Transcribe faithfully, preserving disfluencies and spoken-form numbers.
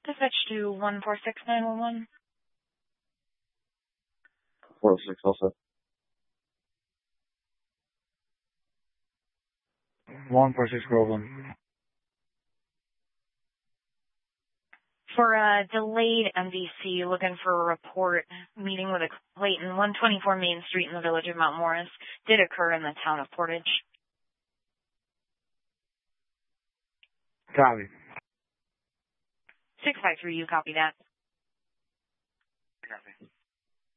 Dispatch to one four six nine one one. four oh six also. one four six Groveland. For a delayed M V C, looking for a report, meeting with a Clayton, one twenty-four Main Street in the village of Mount Morris, did occur in the town of Portage. Copy. six five three, you copy that? Copy.